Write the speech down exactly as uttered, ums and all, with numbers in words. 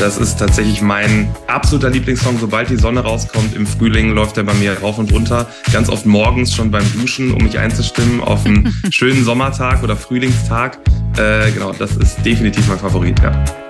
Das ist tatsächlich mein absoluter Lieblingssong. Sobald die Sonne rauskommt im Frühling, läuft er bei mir rauf und runter. Ganz oft morgens schon beim Duschen, um mich einzustimmen auf einen schönen Sommertag oder Frühlingstag. Äh, genau, das ist definitiv mein Favorit, ja.